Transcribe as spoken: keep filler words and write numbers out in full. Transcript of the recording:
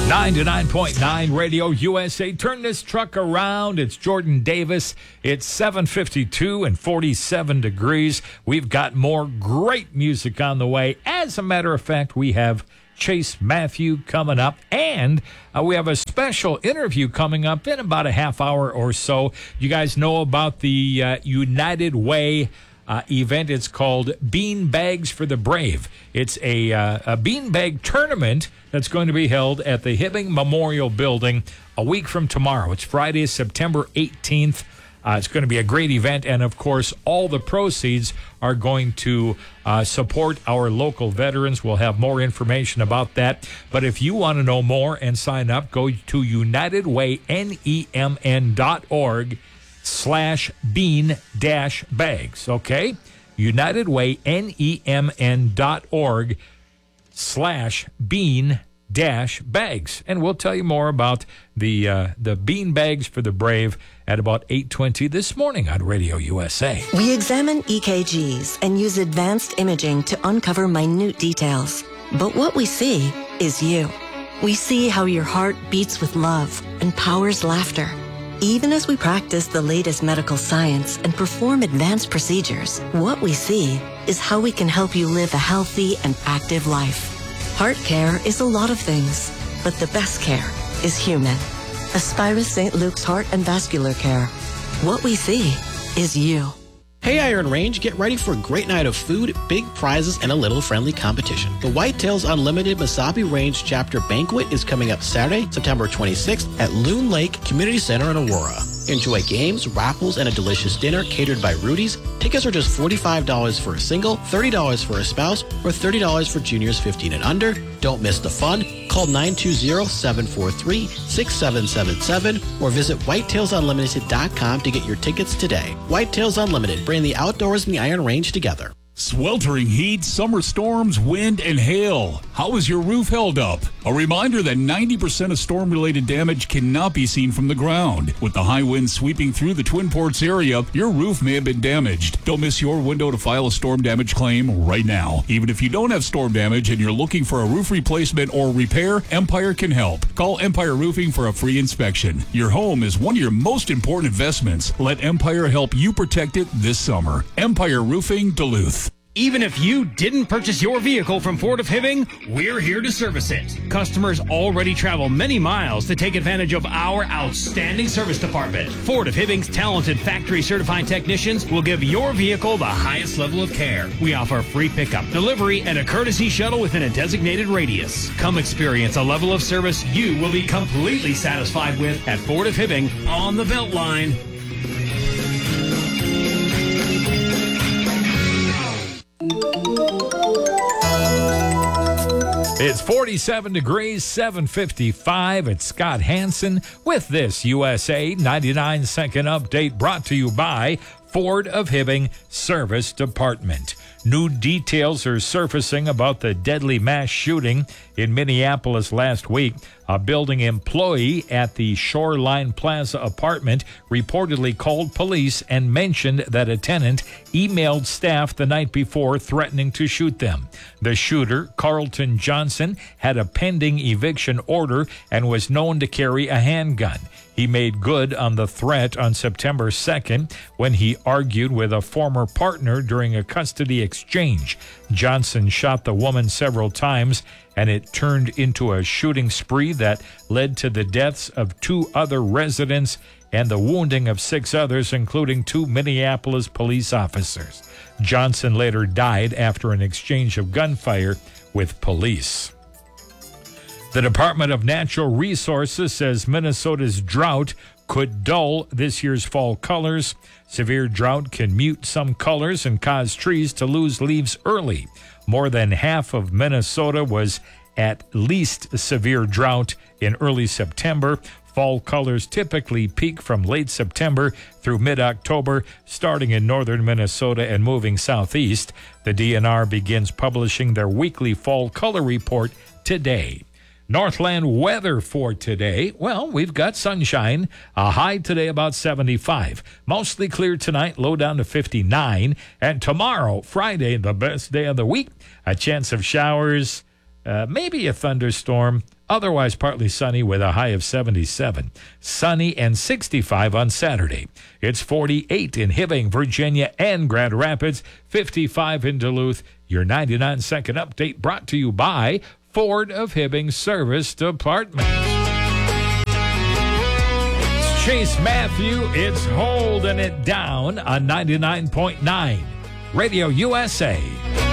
ninety-nine point nine Radio U S A. Turn this truck around. It's Jordan Davis. It's seven fifty-two and forty-seven degrees. We've got more great music on the way. As a matter of fact, we have Chase Matthew coming up, and uh, we have a special interview coming up in about a half hour or so. You guys know about the uh, United Way Uh, event. It's called Bean Bags for the Brave. It's a, uh, a beanbag tournament that's going to be held at the Hibbing Memorial Building a week from tomorrow. It's Friday, September eighteenth. Uh, it's going to be a great event, and of course, all the proceeds are going to uh, support our local veterans. We'll have more information about that. But if you want to know more and sign up, go to United Way, N E M N dot org slash bean dash bags, okay? United Way, N E M N dot org slash bean dash bags. And we'll tell you more about the uh, the bean bags for the brave at about eight twenty this morning on Radio U S A. We examine E K Gs and use advanced imaging to uncover minute details. But what we see is you. We see how your heart beats with love and powers laughter. Even as we practice the latest medical science and perform advanced procedures, what we see is how we can help you live a healthy and active life. Heart care is a lot of things, but the best care is human. Aspirus Saint Luke's Heart and Vascular Care. What we see is you. Hey Iron Range, get ready for a great night of food, big prizes, and a little friendly competition. The Whitetails Unlimited Mesabi Range Chapter Banquet is coming up Saturday, September twenty-sixth at Loon Lake Community Center in Aurora. Enjoy games, raffles, and a delicious dinner catered by Rudy's. Tickets are just forty-five dollars for a single, thirty dollars for a spouse, or thirty dollars for juniors fifteen and under. Don't miss the fun. Call nine two zero, seven four three, six seven seven seven or visit whitetails unlimited dot com to get your tickets today. Whitetails Unlimited, bring the outdoors and the Iron Range together. Sweltering heat, summer storms, wind, and hail. How is your roof held up? A reminder that ninety percent of storm-related damage cannot be seen from the ground. With the high winds sweeping through the Twin Ports area, your roof may have been damaged. Don't miss your window to file a storm damage claim right now. Even if you don't have storm damage and you're looking for a roof replacement or repair, Empire can help. Call Empire Roofing for a free inspection. Your home is one of your most important investments. Let Empire help you protect it this summer. Empire Roofing, Duluth. Even if you didn't purchase your vehicle from Ford of Hibbing, we're here to service it. Customers already travel many miles to take advantage of our outstanding service department. Ford of Hibbing's talented factory-certified technicians will give your vehicle the highest level of care. We offer free pickup, delivery, and a courtesy shuttle within a designated radius. Come experience a level of service you will be completely satisfied with at Ford of Hibbing on the Beltline. It's forty-seven degrees, seven fifty-five. It's Scott Hansen with this U S A ninety-nine second update brought to you by Ford of Hibbing Service Department. New details are surfacing about the deadly mass shooting in Minneapolis last week. A building employee at the Shoreline Plaza apartment reportedly called police and mentioned that a tenant emailed staff the night before threatening to shoot them. The shooter, Carlton Johnson, had a pending eviction order and was known to carry a handgun. He made good on the threat on September second when he argued with a former partner during a custody exchange. Johnson shot the woman several times, and it turned into a shooting spree that led to the deaths of two other residents and the wounding of six others, including two Minneapolis police officers. Johnson later died after an exchange of gunfire with police. The Department of Natural Resources says Minnesota's drought could dull this year's fall colors. Severe drought can mute some colors and cause trees to lose leaves early. More than half of Minnesota was at least severe drought in early September. Fall colors typically peak from late September through mid-October, starting in northern Minnesota and moving southeast. The D N R begins publishing their weekly fall color report today. Northland weather for today. Well, we've got sunshine. A high today about seventy-five. Mostly clear tonight, low down to fifty-nine. And tomorrow, Friday, the best day of the week, a chance of showers Uh, maybe a thunderstorm. Otherwise, partly sunny with a high of seventy-seven. Sunny and sixty-five on Saturday. It's forty-eight in Hibbing, Virginia, and Grand Rapids. fifty-five in Duluth. Your ninety-nine second update brought to you by Ford of Hibbing Service Department. It's Chase Matthew. It's holding it down on ninety-nine point nine Radio U S A.